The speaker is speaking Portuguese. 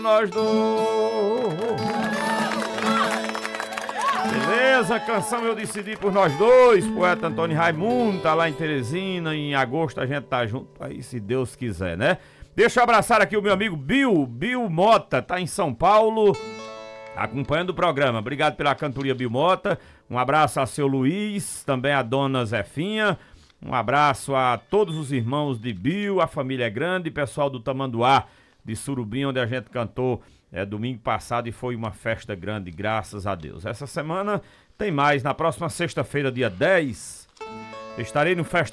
Nós dois. Beleza, canção Eu Decidi por Nós Dois. Poeta Antônio Raimundo tá lá em Teresina. Em agosto a gente tá junto aí, se Deus quiser, né? Deixa eu abraçar aqui o meu amigo Bill Mota, tá em São Paulo, acompanhando o programa. Obrigado pela cantoria, Bill Mota. Um abraço a seu Luiz, também a dona Zefinha. Um abraço a todos os irmãos de Bill, a família é grande, pessoal do Tamanduá de Surubim, onde a gente cantou domingo passado e foi uma festa grande, graças a Deus. Essa semana tem mais, na próxima sexta-feira, dia 10, estarei no Festival